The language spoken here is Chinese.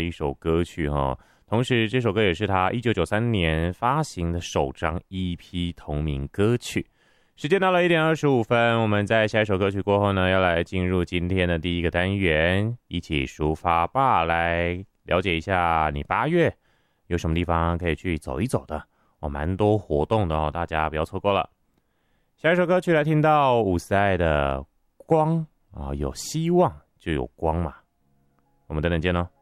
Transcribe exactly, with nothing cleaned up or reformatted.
一首歌曲哈。同时，这首歌也是他一九九三年发行的首张 E P 同名歌曲。时间到了一点二十五分，我们在下一首歌曲过后呢，要来进入今天的第一个单元，一起抒发吧，来了解一下你八月有什么地方可以去走一走的哦，蛮多活动的哦，大家不要错过了。下一首歌曲来听到伍思爱的《光》啊，有希望就有光嘛，我们等等见喽。